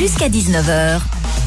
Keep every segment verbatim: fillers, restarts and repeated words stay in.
Jusqu'à dix-neuf heures,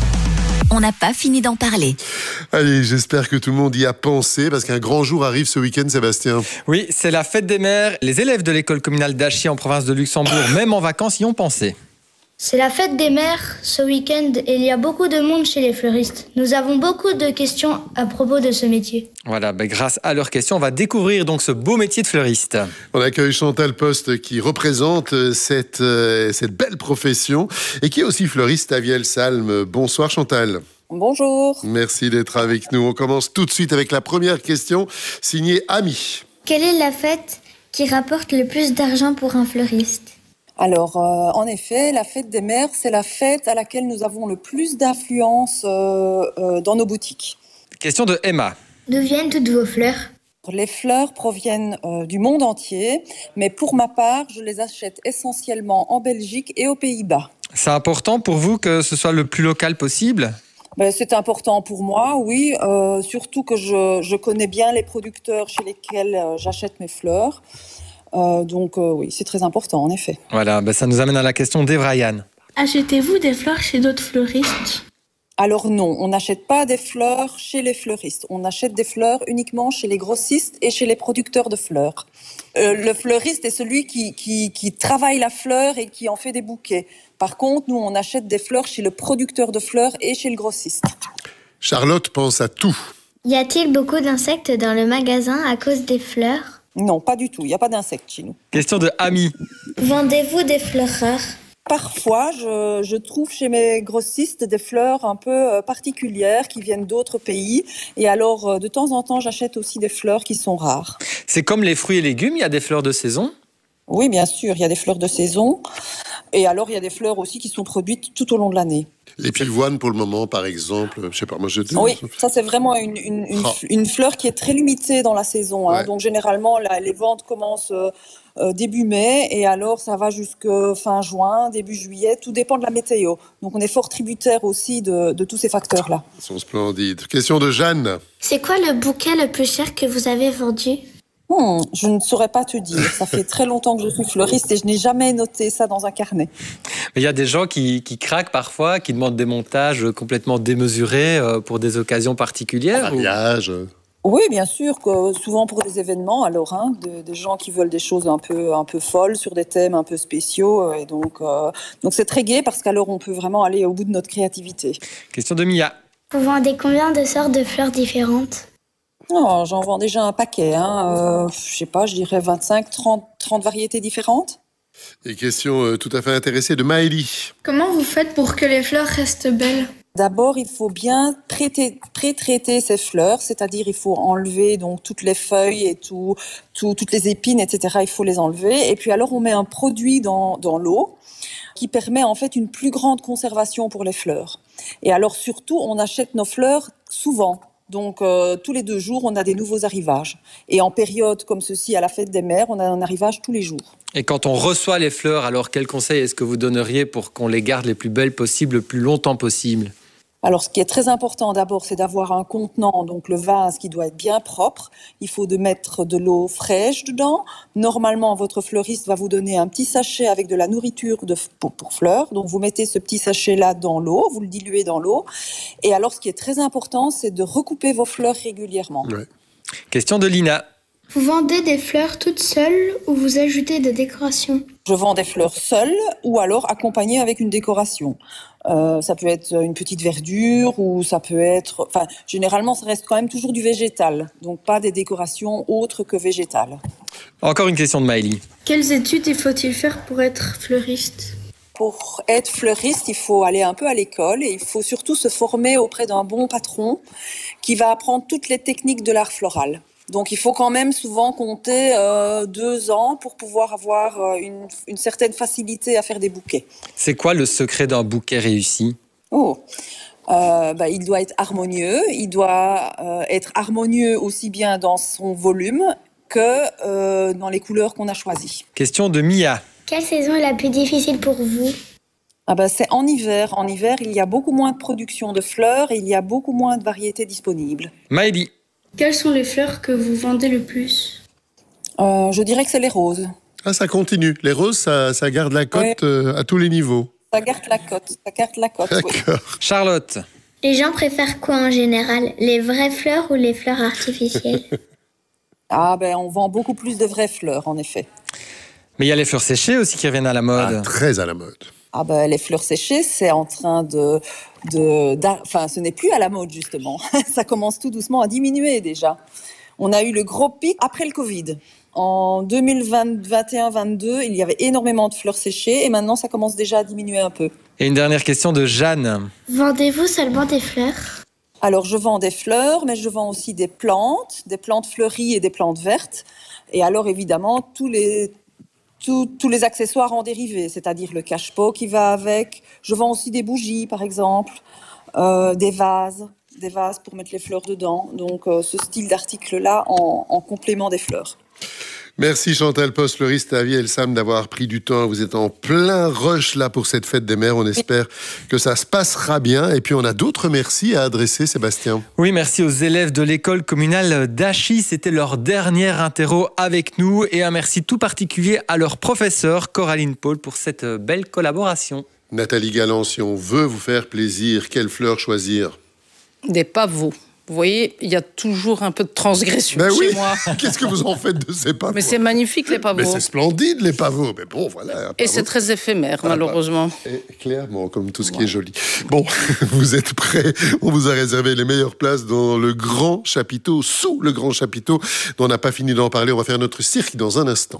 on n'a pas fini d'en parler. Allez, j'espère que tout le monde y a pensé, parce qu'un grand jour arrive ce week-end, Sébastien. Oui, c'est la fête des mères. Les élèves de l'école communale d'Achy en province de Luxembourg, même en vacances, y ont pensé. C'est la fête des mères ce week-end et il y a beaucoup de monde chez les fleuristes. Nous avons beaucoup de questions à propos de ce métier. Voilà, ben grâce à leurs questions, on va découvrir donc ce beau métier de fleuriste. On accueille Chantal Post qui représente cette, euh, cette belle profession et qui est aussi fleuriste à Vielsalm. Bonsoir Chantal. Bonjour. Merci d'être avec nous. On commence tout de suite avec la première question signée Ami. Quelle est la fête qui rapporte le plus d'argent pour un fleuriste ? Alors, euh, en effet, la fête des mères, c'est la fête à laquelle nous avons le plus d'influence euh, euh, dans nos boutiques. Question de Emma. D'où viennent toutes vos fleurs ? Les fleurs proviennent euh, du monde entier, mais pour ma part, je les achète essentiellement en Belgique et aux Pays-Bas. C'est important pour vous que ce soit le plus local possible ? Ben, c'est important pour moi, oui, euh, surtout que je, je connais bien les producteurs chez lesquels euh, j'achète mes fleurs. Euh, donc euh, oui, c'est très important, en effet. Voilà, ben ça nous amène à la question d'Evrayan. Achetez-vous des fleurs chez d'autres fleuristes ? Alors non, on n'achète pas des fleurs chez les fleuristes. On achète des fleurs uniquement chez les grossistes et chez les producteurs de fleurs. Euh, le fleuriste est celui qui, qui, qui travaille la fleur et qui en fait des bouquets. Par contre, nous, on achète des fleurs chez le producteur de fleurs et chez le grossiste. Charlotte pense à tout. Y a-t-il beaucoup d'insectes dans le magasin à cause des fleurs ? Non, pas du tout. Il n'y a pas d'insectes chez nous. Question de Ami. Vendez-vous des fleurs rares ? Parfois, je, je trouve chez mes grossistes des fleurs un peu particulières qui viennent d'autres pays. Et alors, de temps en temps, j'achète aussi des fleurs qui sont rares. C'est comme les fruits et légumes, il y a des fleurs de saison ? Oui, bien sûr, il y a des fleurs de saison. Et alors, il y a des fleurs aussi qui sont produites tout au long de l'année. Les pivoines, pour le moment, par exemple, je sais pas, moi je dis. Oui, ça c'est vraiment une, une, une, une fleur qui est très limitée dans la saison. Hein. Ouais. Donc généralement, là, les ventes commencent euh, début mai et alors ça va jusqu'à fin juin, début juillet. Tout dépend de la météo. Donc on est fort tributaire aussi de, de tous ces facteurs-là. Ils sont splendides. Question de Jeanne. C'est quoi le bouquet le plus cher que vous avez vendu ? Hmm, je ne saurais pas te dire. Ça fait très longtemps que je suis fleuriste et je n'ai jamais noté ça dans un carnet. Mais il y a des gens qui, qui craquent parfois, qui demandent des montages complètement démesurés pour des occasions particulières. Mariage. Ou... Oui, bien sûr, que souvent pour des événements, alors, hein, de, des gens qui veulent des choses un peu, un peu folles sur des thèmes un peu spéciaux. Et donc, euh, donc c'est très gai parce qu'alors on peut vraiment aller au bout de notre créativité. Question de Mia. Vous vendez combien de sortes de fleurs différentes ? Oh, j'en vends déjà un paquet, hein. euh, je sais pas, je dirais vingt-cinq, trente, trente variétés différentes. Et question euh, tout à fait intéressée de Maëlie. Comment vous faites pour que les fleurs restent belles ? D'abord, il faut bien traiter, pré-traiter ces fleurs, c'est-à-dire il faut enlever donc toutes les feuilles et tout, tout, toutes les épines, et cetera. Il faut les enlever. Et puis alors, on met un produit dans, dans l'eau qui permet en fait une plus grande conservation pour les fleurs. Et alors surtout, on achète nos fleurs souvent. Donc, euh, tous les deux jours, on a des nouveaux arrivages. Et en période comme ceci, à la fête des mères, on a un arrivage tous les jours. Et quand on reçoit les fleurs, alors quel conseil est-ce que vous donneriez pour qu'on les garde les plus belles possibles, le plus longtemps possible ? Alors, ce qui est très important d'abord, c'est d'avoir un contenant, donc le vase qui doit être bien propre. Il faut de mettre de l'eau fraîche dedans. Normalement, votre fleuriste va vous donner un petit sachet avec de la nourriture de, pour, pour fleurs. Donc, vous mettez ce petit sachet-là dans l'eau, vous le diluez dans l'eau. Et alors, ce qui est très important, c'est de recouper vos fleurs régulièrement. Ouais. Question de Lina. Vous vendez des fleurs toutes seules ou vous ajoutez des décorations ? Je vends des fleurs seules ou alors accompagnées avec une décoration. Euh, ça peut être une petite verdure ou ça peut être... Enfin, généralement, ça reste quand même toujours du végétal. Donc, pas des décorations autres que végétales. Encore une question de Maëlie. Quelles études il faut-il faire pour être fleuriste ? Pour être fleuriste, il faut aller un peu à l'école et il faut surtout se former auprès d'un bon patron qui va apprendre toutes les techniques de l'art floral. Donc, il faut quand même souvent compter euh, deux ans pour pouvoir avoir euh, une, une certaine facilité à faire des bouquets. C'est quoi le secret d'un bouquet réussi ? Oh, euh, bah, il doit être harmonieux. Il doit euh, être harmonieux aussi bien dans son volume que euh, dans les couleurs qu'on a choisies. Question de Mia. Quelle saison est la plus difficile pour vous ? Ah bah, c'est en hiver. En hiver, il y a beaucoup moins de production de fleurs et il y a beaucoup moins de variétés disponibles. Maëlie. Quelles sont les fleurs que vous vendez le plus ? euh, Je dirais que c'est les roses. Ah, ça continue. Les roses, ça, ça garde la cote ouais. euh, à tous les niveaux. Ça garde la cote. Ça garde la cote. Oui. Charlotte. Les gens préfèrent quoi en général? Les vraies fleurs ou les fleurs artificielles? Ah ben, on vend beaucoup plus de vraies fleurs, en effet. Mais il y a les fleurs séchées aussi qui reviennent à la mode. Ah, très à la mode. Ah ben, les fleurs séchées, c'est en train de... de enfin, ce n'est plus à la mode, justement. Ça commence tout doucement à diminuer, déjà. On a eu le gros pic après le Covid. En deux mille vingt, vingt et un vingt-deux, il y avait énormément de fleurs séchées et maintenant, ça commence déjà à diminuer un peu. Et une dernière question de Jeanne. Vendez-vous seulement des fleurs? Alors, je vends des fleurs, mais je vends aussi des plantes, des plantes fleuries et des plantes vertes. Et alors, évidemment, tous les, tous, tous les accessoires en dérivés, c'est-à-dire le cache-pot qui va avec. Je vends aussi des bougies, par exemple, euh, des vases, des vases pour mettre les fleurs dedans. Donc, euh, ce style d'article-là en, en complément des fleurs. Merci Chantal Post, fleuriste à Vielsalm, d'avoir pris du temps. Vous êtes en plein rush là pour cette fête des mères. On espère que ça se passera bien. Et puis on a d'autres merci à adresser, Sébastien. Oui, merci aux élèves de l'école communale d'Achy. C'était leur dernière interro avec nous. Et un merci tout particulier à leur professeur, Coraline Paul, pour cette belle collaboration. Nathalie Galland, si on veut vous faire plaisir, quelle fleur choisir? Des pavots. Vous voyez, il y a toujours un peu de transgression ben chez oui. moi. Qu'est-ce que vous en faites de ces pavots? Mais c'est magnifique, les pavots. Mais c'est splendide, les pavots. Mais bon, voilà. Et c'est très éphémère, ah, malheureusement. Et clairement, comme tout ce ouais. qui est joli. Bon, vous êtes prêts? On vous a réservé les meilleures places dans le grand chapiteau, sous le grand chapiteau, dont on n'a pas fini d'en parler. On va faire notre cirque dans un instant.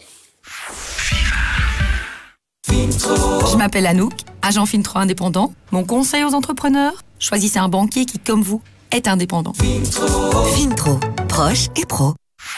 Je m'appelle Anouk, agent Fintro indépendant. Mon conseil aux entrepreneurs, choisissez un banquier qui, comme vous, est indépendant. Fintro. Fintro, proche et pro.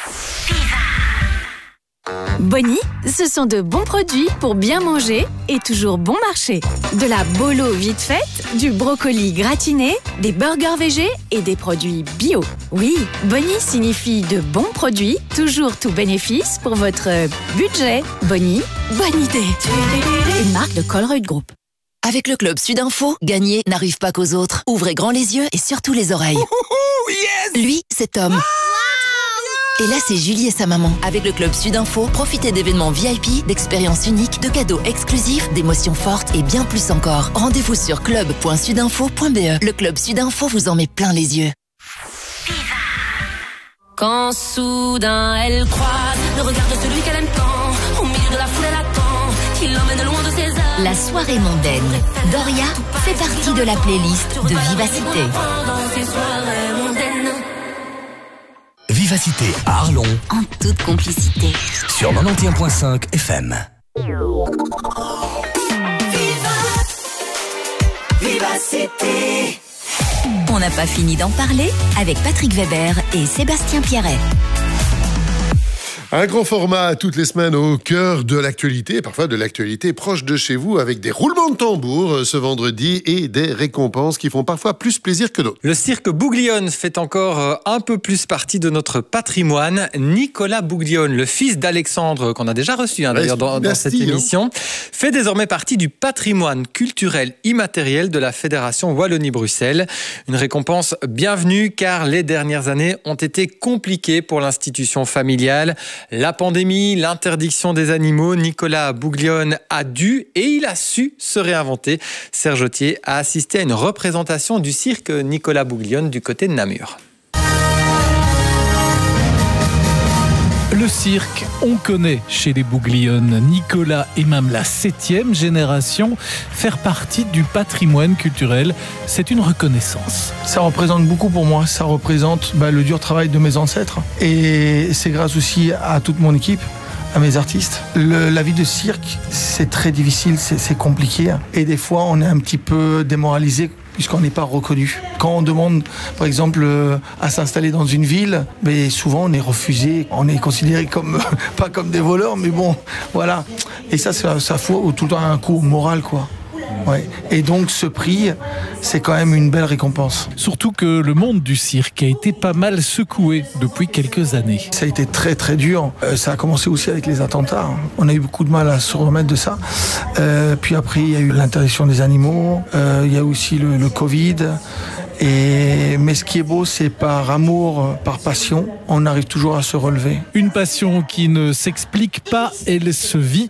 Bonnie, ce sont de bons produits pour bien manger et toujours bon marché. De la bolo vite faite, du brocoli gratiné, des burgers végés et des produits bio. Oui, Bonnie signifie de bons produits, toujours tout bénéfice pour votre budget. Bonnie, bonne idée. Une marque de Colruyt Group. Avec le Club Sudinfo, gagner n'arrive pas qu'aux autres. Ouvrez grand les yeux et surtout les oreilles. Oh, yes. Lui, c'est Tom. Wow. Et là, c'est Julie et sa maman. Avec le Club Sudinfo, profitez d'événements V I P, d'expériences uniques, de cadeaux exclusifs, d'émotions fortes et bien plus encore. Rendez-vous sur club point sudinfo point b e. Le Club Sudinfo vous en met plein les yeux. Quand soudain elle croise le regard de celui qu'elle aime tant, au milieu de la foule elle attend qu'il l'emmène loin de ses âmes. La soirée mondaine. Doria fait partie de la playlist de Vivacité. Vivacité à Arlon. En toute complicité. Sur quatre-vingt-onze virgule cinq F M. Viva, Vivacité. On n'a pas fini d'en parler avec Patrick Weber et Sébastien Pierret. Un grand format toutes les semaines au cœur de l'actualité, parfois de l'actualité proche de chez vous, avec des roulements de tambour ce vendredi et des récompenses qui font parfois plus plaisir que d'autres. Le cirque Bouglione fait encore un peu plus partie de notre patrimoine. Nicolas Bouglione, le fils d'Alexandre, qu'on a déjà reçu hein, d'ailleurs dans, dans cette émission, hein. fait désormais partie du patrimoine culturel immatériel de la Fédération Wallonie-Bruxelles. Une récompense bienvenue car les dernières années ont été compliquées pour l'institution familiale. La pandémie, l'interdiction des animaux, Nicolas Bouglione a dû et il a su se réinventer. Serge Autier a assisté à une représentation du cirque Nicolas Bouglione du côté de Namur. Le cirque, on connaît chez les Bouglione. Nicolas et même la septième génération, faire partie du patrimoine culturel, c'est une reconnaissance. Ça représente beaucoup pour moi. Ça représente bah, le dur travail de mes ancêtres. Et c'est grâce aussi à toute mon équipe, à mes artistes. Le, la vie de cirque, c'est très difficile, c'est, c'est compliqué. Et des fois, on est un petit peu démoralisé puisqu'on n'est pas reconnu. Quand on demande, par exemple, euh, à s'installer dans une ville, mais souvent on est refusé, on est considéré comme, pas comme des voleurs, mais bon, voilà. Et ça, ça, ça fout tout le temps un coup moral, quoi. Ouais. Et donc ce prix, c'est quand même une belle récompense. Surtout que le monde du cirque a été pas mal secoué depuis quelques années. Ça a été très très dur. Euh, ça a commencé aussi avec les attentats. On a eu beaucoup de mal à se remettre de ça. Euh, puis après, il y a eu l'interdiction des animaux. Euh, il y a aussi le, le Covid. Et, mais ce qui est beau, c'est par amour, par passion, on arrive toujours à se relever. Une passion qui ne s'explique pas, elle se vit.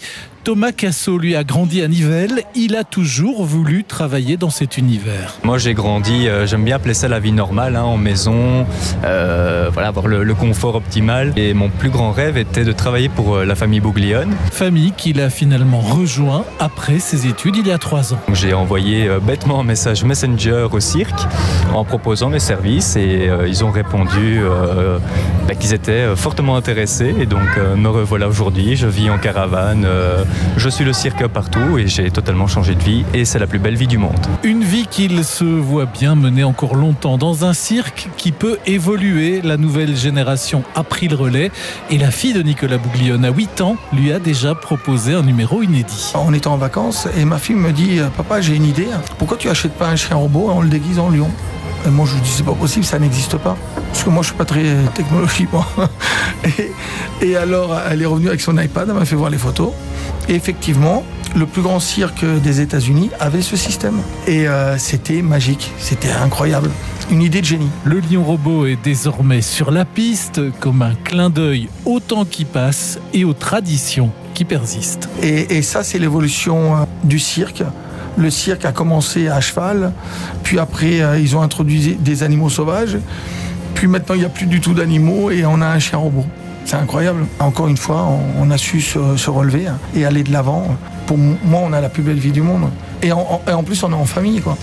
Thomas Cassot, lui, a grandi à Nivelles. Il a toujours voulu travailler dans cet univers. Moi, j'ai grandi, euh, j'aime bien appeler ça la vie normale, hein, en maison, euh, voilà, avoir le, le confort optimal. Et mon plus grand rêve était de travailler pour euh, la famille Bouglione. Famille qu'il a finalement rejoint après ses études il y a trois ans. J'ai envoyé euh, bêtement un message Messenger au cirque en proposant mes services et euh, ils ont répondu euh, bah, qu'ils étaient fortement intéressés. Et donc, euh, me revoilà aujourd'hui. Je vis en caravane, euh, je suis le cirque partout et j'ai totalement changé de vie. Et c'est la plus belle vie du monde. Une vie qu'il se voit bien mener encore longtemps dans un cirque qui peut évoluer. La nouvelle génération a pris le relais et la fille de Nicolas Bouglione, à huit ans, lui a déjà proposé un numéro inédit. On était en vacances et ma fille me dit « Papa, j'ai une idée. Pourquoi tu achètes pas un chien robot et on le déguise en lion ?» Et moi, je lui dis « C'est pas possible, ça n'existe pas. » Parce que moi, je suis pas très technologique, moi. Et, et alors, elle est revenue avec son iPad, elle m'a fait voir les photos. Et effectivement, le plus grand cirque des États-Unis avait ce système. Et euh, c'était magique, c'était incroyable. Une idée de génie. Le lion robot est désormais sur la piste comme un clin d'œil au temps qui passe et aux traditions qui persistent. Et, et ça, c'est l'évolution du cirque. Le cirque a commencé à cheval, puis après, euh, ils ont introduit des animaux sauvages. Puis maintenant, il n'y a plus du tout d'animaux et on a un chien robot. C'est incroyable. Encore une fois, on a su se, se relever et aller de l'avant. Pour moi, on a la plus belle vie du monde. Et en, et en plus, on est en famille, quoi.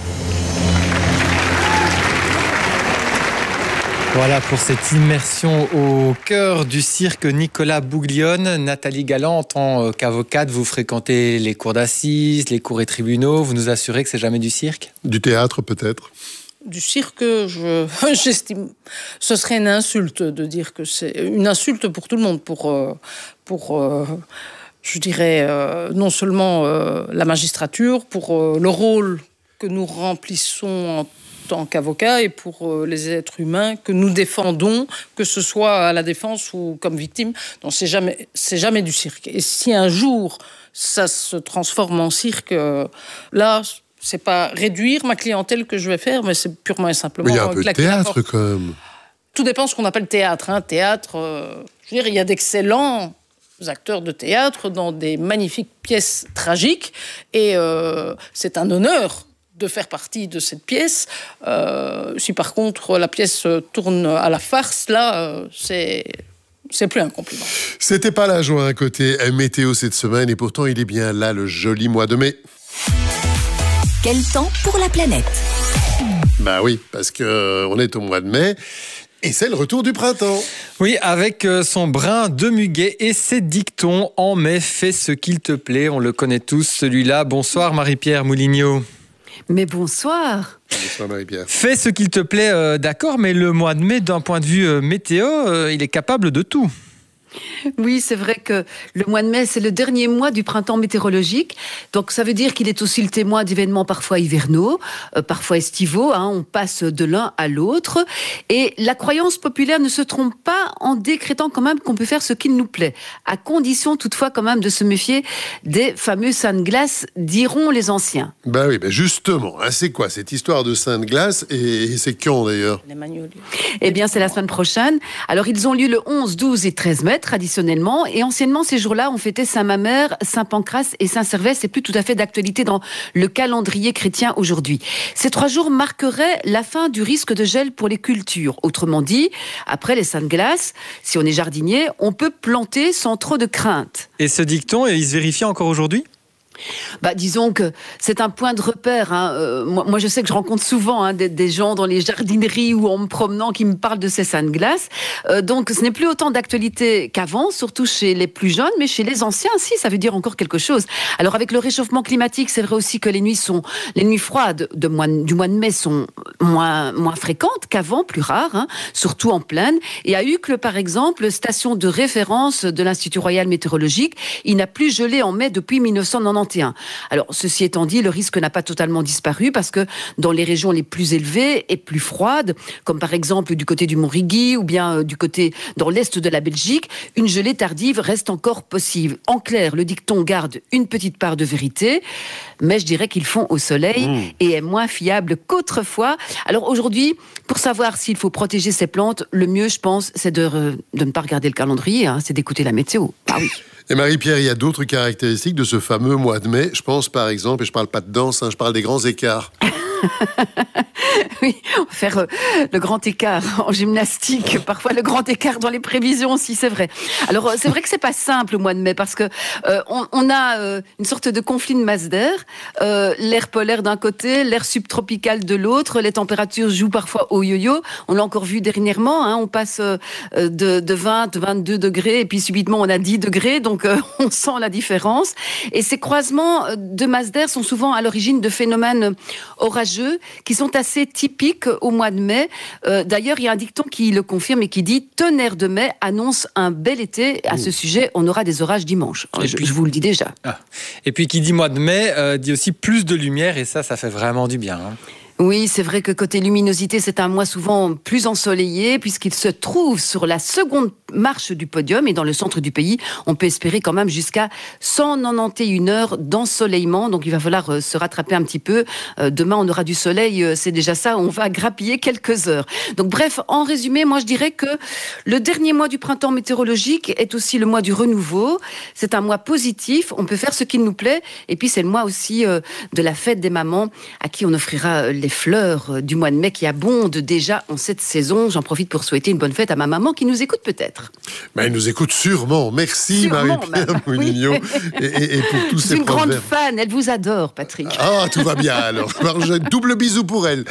Voilà pour cette immersion au cœur du cirque Nicolas Bouglione. Nathalie Galland, en tant qu'avocate, vous fréquentez les cours d'assises, les cours et tribunaux. Vous nous assurez que c'est jamais du cirque ? Du théâtre, peut-être ? Du cirque, je, j'estime, ce serait une insulte de dire que c'est une insulte pour tout le monde, pour, pour je dirais, non seulement la magistrature, pour le rôle que nous remplissons en tant qu'avocats et pour les êtres humains que nous défendons, que ce soit à la défense ou comme victime. Donc c'est jamais, c'est jamais du cirque. Et si un jour ça se transforme en cirque, là, c'est pas réduire ma clientèle que je vais faire, mais c'est purement et simplement... Mais il y a un peu de théâtre, quand même. Tout dépend de ce qu'on appelle théâtre. Hein. Théâtre, euh, je veux dire, il y a d'excellents acteurs de théâtre dans des magnifiques pièces tragiques. Et euh, c'est un honneur de faire partie de cette pièce. Euh, si par contre la pièce tourne à la farce, là, euh, c'est... c'est plus un compliment. C'était pas la joie à côté météo cette semaine, et pourtant il est bien là, le joli mois de mai. Quel temps pour la planète ? Bah oui, parce qu'on euh, est au mois de mai et c'est le retour du printemps. Oui, avec son brin de muguet et ses dictons. En mai, fais ce qu'il te plaît. On le connaît tous, celui-là. Bonsoir Marie-Pierre Moulignot. Mais bonsoir. Bonsoir Marie-Pierre. Fais ce qu'il te plaît, euh, d'accord, mais le mois de mai, d'un point de vue euh, météo, euh, il est capable de tout. Oui, c'est vrai que le mois de mai, c'est le dernier mois du printemps météorologique. Donc, ça veut dire qu'il est aussi le témoin d'événements parfois hivernaux, euh, parfois estivaux. Hein, on passe de l'un à l'autre. Et la croyance populaire ne se trompe pas en décrétant quand même qu'on peut faire ce qu'il nous plaît, à condition toutefois quand même de se méfier des fameux seins de glace, diront les anciens. Ben oui, ben justement, hein, c'est quoi cette histoire de seins de glace et, et c'est quand d'ailleurs ? Les Magnolia. Eh bien, c'est la semaine prochaine. Alors, ils ont lieu le onze, douze et treize mai, traditionnellement. Et anciennement, ces jours-là, on fêtait Saint-Mamère, Saint-Pancrace et Saint-Servais. C'est plus tout à fait d'actualité dans le calendrier chrétien aujourd'hui. Ces trois jours marqueraient la fin du risque de gel pour les cultures. Autrement dit, après les seins de glace, si on est jardinier, on peut planter sans trop de crainte. Et ce dicton, il se vérifie encore aujourd'hui ? Bah, disons que c'est un point de repère. Hein. Euh, moi, moi, je sais que je rencontre souvent hein, des, des gens dans les jardineries ou en me promenant qui me parlent de ces seins de glace. Euh, donc, ce n'est plus autant d'actualité qu'avant, surtout chez les plus jeunes, mais chez les anciens, si, ça veut dire encore quelque chose. Alors, avec le réchauffement climatique, c'est vrai aussi que les nuits sont, les nuits froides de mois, du mois de mai sont moins, moins fréquentes qu'avant, plus rares, hein, surtout en plaine. Et à Uccle, par exemple, station de référence de l'Institut Royal Météorologique, il n'a plus gelé en mai depuis mille neuf cent quatre-vingt-onze. Alors, ceci étant dit, le risque n'a pas totalement disparu parce que dans les régions les plus élevées et plus froides, comme par exemple du côté du Mont-Rigi ou bien du côté dans l'est de la Belgique, une gelée tardive reste encore possible. En clair, le dicton garde une petite part de vérité, mais je dirais qu'ils font au soleil mmh. et est moins fiable qu'autrefois. Alors aujourd'hui, pour savoir s'il faut protéger ces plantes, le mieux, je pense, c'est de, de ne pas regarder le calendrier, hein, c'est d'écouter la météo. Ah oui. Et Marie-Pierre, il y a d'autres caractéristiques de ce fameux mois de mai. Je pense par exemple, et je parle pas de danse, hein, je parle des grands écarts. Oui, faire euh, le grand écart en gymnastique, parfois le grand écart dans les prévisions aussi, c'est vrai. Alors euh, c'est vrai que c'est pas simple au mois de mai parce que euh, on, on a euh, une sorte de conflit de masse d'air, euh, l'air polaire d'un côté, l'air subtropical de l'autre, les températures jouent parfois au yo-yo. On l'a encore vu dernièrement, hein, on passe euh, de, de vingt, vingt-deux degrés et puis subitement on a dix degrés, donc euh, on sent la différence. Et ces croisements de masse d'air sont souvent à l'origine de phénomènes orageux qui sont assez typiques au mois de mai. Euh, d'ailleurs, il y a un dicton qui le confirme et qui dit « Tonnerre de mai annonce un bel été ». À ce sujet, on aura des orages dimanche. Je, puis, je vous le dis déjà. Ah. Et puis, qui dit mois de mai, euh, dit aussi plus de lumière et ça, ça fait vraiment du bien. Hein. Oui, c'est vrai que côté luminosité, c'est un mois souvent plus ensoleillé puisqu'il se trouve sur la seconde marche du podium et dans le centre du pays, on peut espérer quand même jusqu'à cent quatre-vingt-onze heures d'ensoleillement. Donc il va falloir se rattraper un petit peu. Euh, demain, on aura du soleil, c'est déjà ça, on va grappiller quelques heures. Donc bref, en résumé, moi je dirais que le dernier mois du printemps météorologique est aussi le mois du renouveau. C'est un mois positif, on peut faire ce qu'il nous plaît et puis c'est le mois aussi euh, de la fête des mamans à qui on offrira les fleurs du mois de mai qui abondent déjà en cette saison. J'en profite pour souhaiter une bonne fête à ma maman qui nous écoute peut-être. Ben, elle nous écoute sûrement. Merci sûrement, Marie-Pierre Moulinho. Oui. et, et, et pour tous ces C'est une proverbes. grande fan, elle vous adore Patrick. Ah, tout va bien alors. alors j'ai un double bisou pour elle.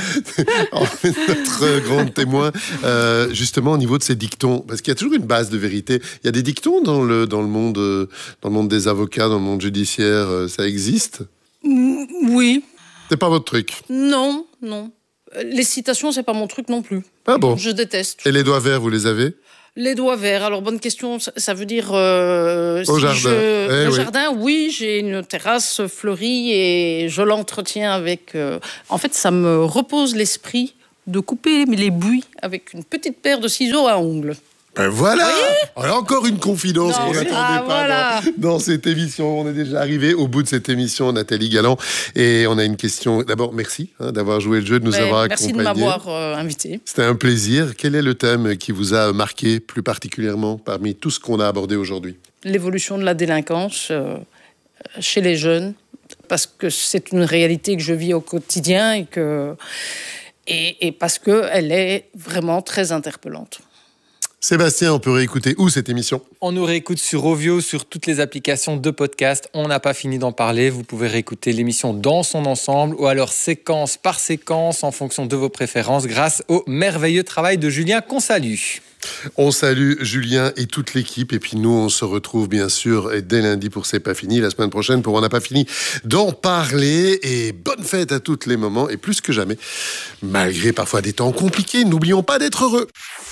Notre grande témoin. Euh, justement au niveau de ces dictons, parce qu'il y a toujours une base de vérité. Il y a des dictons dans le, dans le, monde, dans le monde des avocats, dans le monde judiciaire. Ça existe ? Oui. C'est pas votre truc? Non, non. Les citations, c'est pas mon truc non plus. Ah bon? Je déteste. Et les doigts verts, vous les avez? Les doigts verts. Alors, bonne question. Ça, ça veut dire... Euh, Au si jardin. Je... Eh Le oui. jardin, oui. J'ai une terrasse fleurie et je l'entretiens avec... Euh... En fait, ça me repose l'esprit de couper les buis avec une petite paire de ciseaux à ongles. Ben voilà. Alors encore une confidence Non, qu'on n'attendait ah, pas voilà. dans, dans cette émission. On est déjà arrivé au bout de cette émission, Nathalie Galland. Et on a une question. D'abord, merci hein, d'avoir joué le jeu, de nous Mais avoir merci accompagnés. de m'avoir euh, invité. C'était un plaisir. Quel est le thème qui vous a marqué plus particulièrement parmi tout ce qu'on a abordé aujourd'hui? L'évolution de la délinquance euh, chez les jeunes, parce que c'est une réalité que je vis au quotidien et, que, et, et parce qu'elle est vraiment très interpellante. Sébastien, on peut réécouter où cette émission? On nous réécoute sur Ovio, sur toutes les applications de podcast. On n'a pas fini d'en parler. Vous pouvez réécouter l'émission dans son ensemble ou alors séquence par séquence en fonction de vos préférences grâce au merveilleux travail de Julien qu'on salue. On salue Julien et toute l'équipe. Et puis nous, on se retrouve bien sûr dès lundi pour C'est pas fini. La semaine prochaine pour On n'a pas fini d'en parler. Et bonne fête à tous les moments. Et plus que jamais, malgré parfois des temps compliqués, n'oublions pas d'être heureux.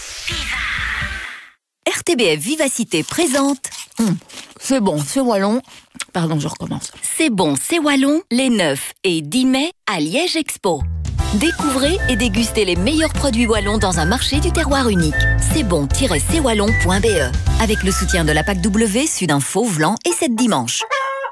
R T B F Vivacité présente. Hum, c'est bon, c'est wallon. Pardon, je recommence. C'est bon, c'est wallon, les neuf et dix mai à Liège Expo. Découvrez et dégustez les meilleurs produits wallons dans un marché du terroir unique. c'est bon tiret c wallon point b e. Avec le soutien de la P A C W, Sudinfo, Vlan et cette dimanche.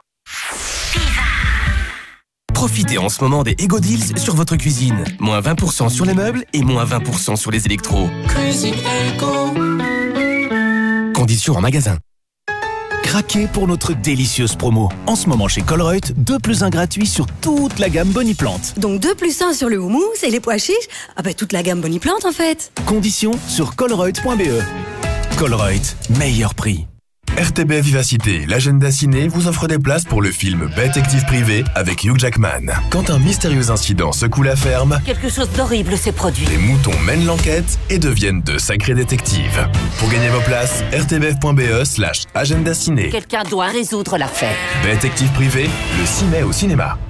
Profitez en ce moment des Ego Deals sur votre cuisine. Moins vingt pour cent sur les meubles et moins vingt pour cent sur les électros. Cuisine Ego. Conditions en magasin. Craquez pour notre délicieuse promo. En ce moment chez Colruyt, deux plus un gratuit sur toute la gamme Boniplante. Donc deux plus un sur le houmous et les pois chiches. Ah bah toute la gamme Boniplante en fait. Conditions sur colruyt point b e. Colruyt, meilleur prix. R T B Vivacité, l'agenda ciné vous offre des places pour le film Détective privé avec Hugh Jackman. Quand un mystérieux incident secoue la ferme, Quelque chose d'horrible s'est produit. les moutons mènent l'enquête et deviennent de sacrés détectives. Pour gagner vos places, r t b f point b e slash agenda ciné. Quelqu'un doit résoudre l'affaire. Détective privé, le six mai au cinéma.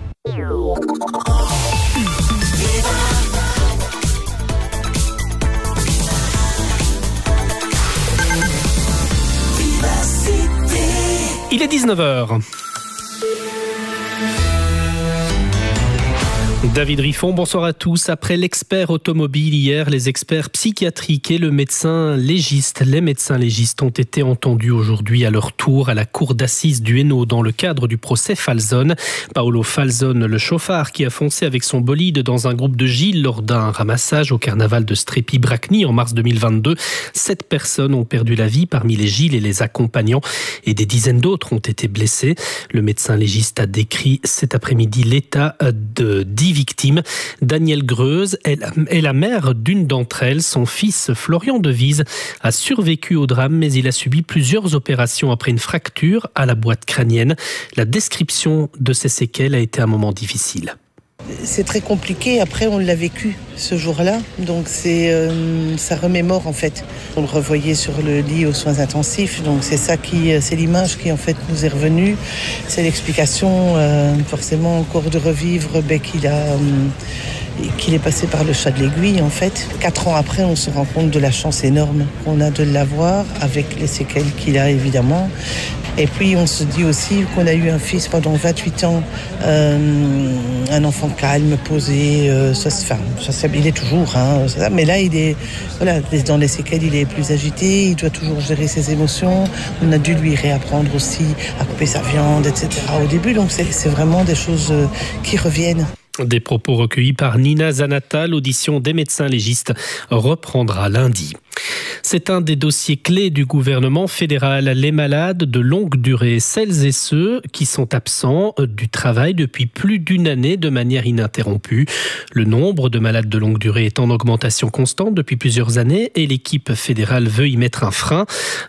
Il est dix-neuf heures. David Riffon, bonsoir à tous. Après l'expert automobile hier, les experts psychiatriques et le médecin légiste, les médecins légistes ont été entendus aujourd'hui à leur tour à la cour d'assises du Hainaut dans le cadre du procès Falzone. Paolo Falzone, le chauffard qui a foncé avec son bolide dans un groupe de Gilles lors d'un ramassage au carnaval de Strépy-Bracny en mars deux mille vingt-deux. Sept personnes ont perdu la vie parmi les Gilles et les accompagnants et des dizaines d'autres ont été blessés. Le médecin légiste a décrit cet après-midi l'état de dix victimes. Danielle Greuze est la mère d'une d'entre elles. Son fils, Florian Devise, a survécu au drame, mais il a subi plusieurs opérations après une fracture à la boîte crânienne. La description de ses séquelles a été un moment difficile. C'est très compliqué, après on l'a vécu ce jour-là, donc c'est, euh, ça remémore en fait. On le revoyait sur le lit aux soins intensifs, donc c'est ça qui, c'est l'image qui en fait nous est revenue. C'est l'explication, euh, forcément encore de revivre ben, qu'il a... Euh, qu'il est passé par le chat de l'aiguille en fait. Quatre ans après, on se rend compte de la chance énorme qu'on a de l'avoir avec les séquelles qu'il a évidemment. Et puis on se dit aussi qu'on a eu un fils pendant vingt-huit ans, euh, un enfant calme, posé, euh, ça, enfin, ça, il est toujours, hein, ça, mais là il est, voilà, dans les séquelles il est plus agité, il doit toujours gérer ses émotions. On a dû lui réapprendre aussi à couper sa viande, et cetera au début, donc c'est, c'est vraiment des choses qui reviennent. Des propos recueillis par Nina Zanata. L'audition des médecins légistes reprendra lundi. C'est un des dossiers clés du gouvernement fédéral. Les malades de longue durée, celles et ceux qui sont absents du travail depuis plus d'une année de manière ininterrompue. Le nombre de malades de longue durée est en augmentation constante depuis plusieurs années et l'équipe fédérale veut y mettre un frein.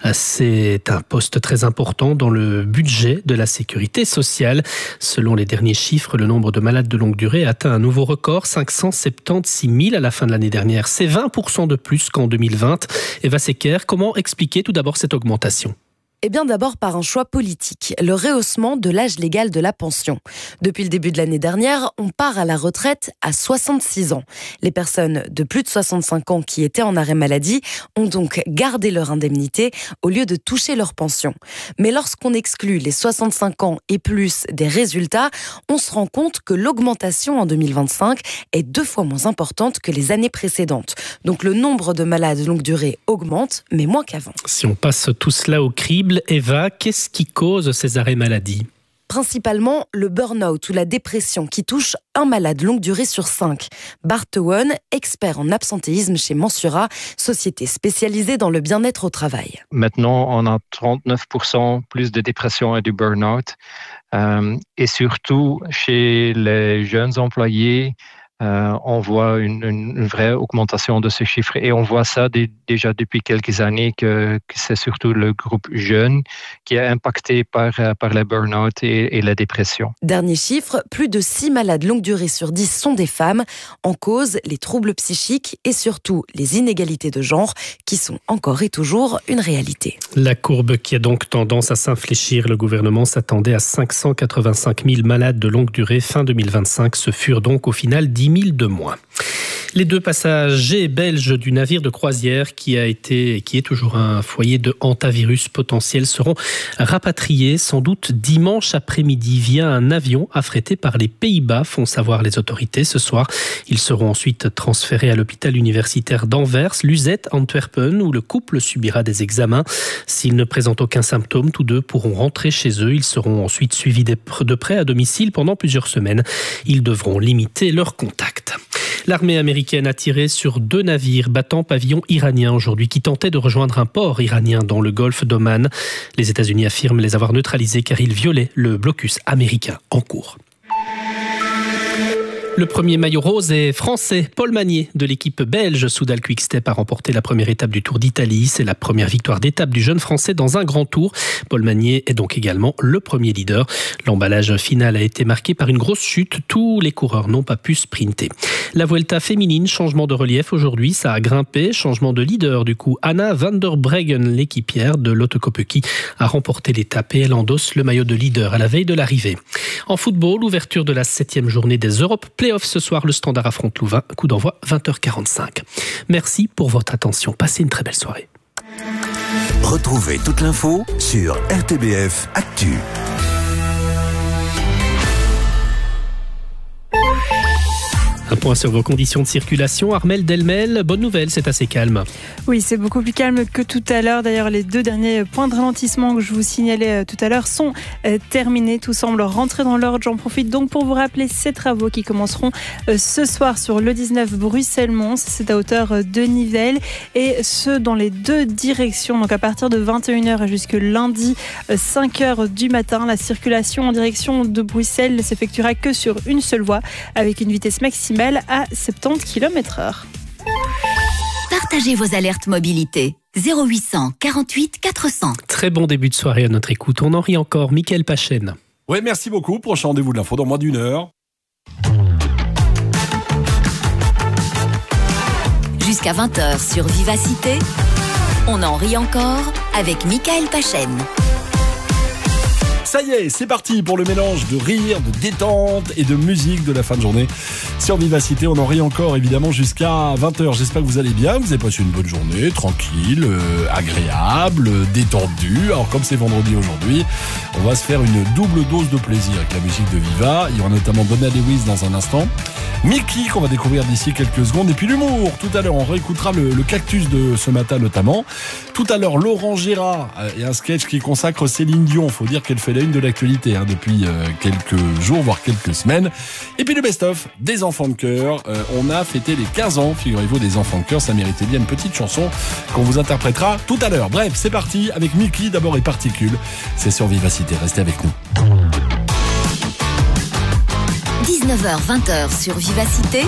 C'est un poste très important dans le budget de la sécurité sociale. Selon les derniers chiffres, le nombre de malades de longue durée a atteint un nouveau record, cinq cent soixante-seize mille à la fin de l'année dernière. C'est vingt pour cent de plus qu'en deux mille vingt. Eva Secker, comment expliquer tout d'abord cette augmentation ? Eh bien d'abord par un choix politique, le rehaussement de l'âge légal de la pension. Depuis le début de l'année dernière, on part à la retraite à soixante-six ans. Les personnes de plus de soixante-cinq ans qui étaient en arrêt maladie ont donc gardé leur indemnité au lieu de toucher leur pension. Mais lorsqu'on exclut les soixante-cinq ans et plus des résultats, on se rend compte que l'augmentation en deux mille vingt-cinq est deux fois moins importante que les années précédentes. Donc le nombre de malades longue durée augmente, mais moins qu'avant. Si on passe tout cela au crible, Eva, qu'est-ce qui cause ces arrêts maladie ? Principalement le burn-out ou la dépression qui touche un malade longue durée sur cinq. Bart Owen, expert en absentéisme chez Mensura, société spécialisée dans le bien-être au travail. Maintenant, on a trente-neuf pour cent plus de dépression et du burn-out. Euh, et surtout, chez les jeunes employés, Euh, on voit une, une vraie augmentation de ce chiffre et on voit ça d- déjà depuis quelques années que, que c'est surtout le groupe jeune qui est impacté par, par le burn-out et, et la dépression. Dernier chiffre, plus de six malades longue durée sur dix sont des femmes. En cause, les troubles psychiques et surtout les inégalités de genre qui sont encore et toujours une réalité. La courbe qui a donc tendance à s'infléchir. Le gouvernement s'attendait à cinq cent quatre-vingt-cinq mille malades de longue durée fin deux mille vingt-cinq. Ce furent donc au final dix mille de moins. Les deux passagers belges du navire de croisière qui a été, qui est toujours un foyer de hantavirus potentiel seront rapatriés sans doute dimanche après-midi via un avion affrété par les Pays-Bas, font savoir les autorités ce soir. Ils seront ensuite transférés à l'hôpital universitaire d'Anvers, Luzet, Antwerpen, où le couple subira des examens. S'ils ne présentent aucun symptôme, tous deux pourront rentrer chez eux. Ils seront ensuite suivis de près à domicile pendant plusieurs semaines. Ils devront limiter leurs contacts. L'armée américaine a tiré sur deux navires battant pavillon iranien aujourd'hui qui tentaient de rejoindre un port iranien dans le golfe d'Oman. Les États-Unis affirment les avoir neutralisés car ils violaient le blocus américain en cours. Le premier maillot rose est français. Paul Magnier de l'équipe belge Soudal Quick-Step a remporté la première étape du Tour d'Italie. C'est la première victoire d'étape du jeune français dans un grand tour. Paul Magnier est donc également le premier leader. L'emballage final a été marqué par une grosse chute. Tous les coureurs n'ont pas pu sprinter. La Vuelta féminine, changement de relief aujourd'hui, ça a grimpé. Changement de leader du coup. Anna van der Breggen, l'équipière de Lotte Kopecky, a remporté l'étape et elle endosse le maillot de leader à la veille de l'arrivée. En football, ouverture de la septième journée des Europe Playoffs ce soir. Le Standard affronte Louvain. Coup d'envoi vingt heures quarante-cinq. Merci pour votre attention. Passez une très belle soirée. Retrouvez toute l'info sur R T B F Actu. Un point sur vos conditions de circulation. Armelle Delmel, bonne nouvelle, c'est assez calme. Oui, c'est beaucoup plus calme que tout à l'heure. D'ailleurs, les deux derniers points de ralentissement que je vous signalais tout à l'heure sont terminés. Tout semble rentrer dans l'ordre. J'en profite donc pour vous rappeler ces travaux qui commenceront ce soir sur le dix-neuf Bruxelles-Mons. C'est à hauteur de Nivelles et ce dans les deux directions. Donc à partir de vingt et une heures jusque lundi cinq heures du matin, la circulation en direction de Bruxelles ne s'effectuera que sur une seule voie avec une vitesse maximale à soixante-dix kilomètres heure. Partagez vos alertes mobilité. zéro huit cent quarante-huit quatre cents. Très bon début de soirée à notre écoute. On en rit encore. Mickaël Pachen. Ouais, merci beaucoup. Prochain rendez-vous de l'info dans moins d'une heure. Jusqu'à vingt heures sur Vivacité, on en rit encore avec Mickaël Pachen. Ça y est, c'est parti pour le mélange de rire, de détente et de musique de la fin de journée. Sur Vivacité, on en rit encore évidemment jusqu'à vingt heures. J'espère que vous allez bien, vous avez passé une bonne journée, tranquille, euh, agréable, détendue. Alors comme c'est vendredi aujourd'hui, on va se faire une double dose de plaisir avec la musique de Viva. Il y aura notamment Donna Lewis dans un instant. Mickey qu'on va découvrir d'ici quelques secondes. Et puis l'humour. Tout à l'heure, on réécoutera le, le cactus de ce matin notamment. Tout à l'heure, Laurent Gérard et un sketch qui consacre Céline Dion. Faut dire qu'elle fait la une de l'actualité hein, depuis euh, quelques jours, voire quelques semaines. Et puis le best-of des enfants de cœur. Euh, on a fêté les quinze ans, figurez-vous, des enfants de cœur. Ça méritait bien une petite chanson qu'on vous interprétera tout à l'heure. Bref, c'est parti avec Mickey d'abord et Particules. C'est sur Vivacité. Restez avec nous. dix-neuf heures vingt sur Vivacité,